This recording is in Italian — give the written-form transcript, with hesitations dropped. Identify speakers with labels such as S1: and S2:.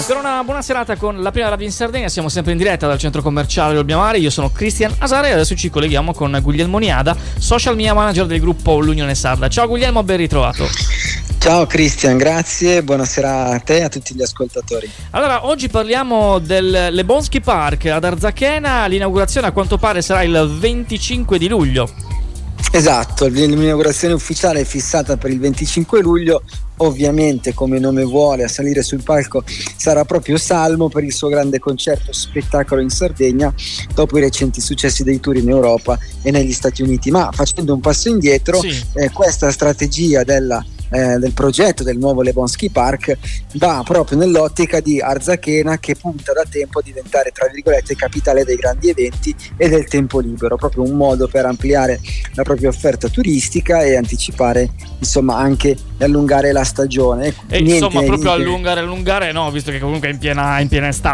S1: Per una buona serata con la prima radio in Sardegna, siamo sempre in diretta dal centro commerciale Olbiamare. Io sono Cristian Asare e adesso ci colleghiamo con Guglielmo Niada, social media manager del gruppo l'Unione Sarda. Ciao Guglielmo, ben ritrovato.
S2: Ciao Cristian, grazie, buonasera a te e a tutti gli ascoltatori.
S1: Allora, oggi parliamo del Lebonski Park ad Arzachena. L'inaugurazione a quanto pare sarà il 25 di luglio.
S2: Esatto, l'inaugurazione ufficiale è fissata per il 25 luglio. Ovviamente, come nome vuole, a salire sul palco sarà proprio Salmo per il suo grande concerto spettacolo in Sardegna dopo i recenti successi dei tour in Europa e negli Stati Uniti. Ma facendo un passo indietro,
S1: sì.
S2: Questa strategia del progetto del nuovo Lebonski Park va proprio nell'ottica di Arzachena, che punta da tempo a diventare, tra virgolette, capitale dei grandi eventi e del tempo libero, proprio un modo per ampliare la propria offerta turistica e anticipare, insomma, anche allungare la stagione.
S1: E insomma, proprio allungare no, visto che comunque è in piena estate.